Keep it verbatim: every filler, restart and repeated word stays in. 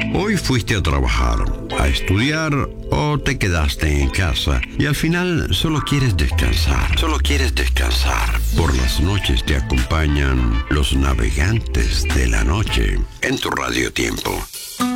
Hoy fuiste a trabajar, a estudiar o te quedaste en casa y al final solo quieres descansar. Solo quieres descansar. Por las noches te acompañan los navegantes de la noche en tu Radio Tiempo.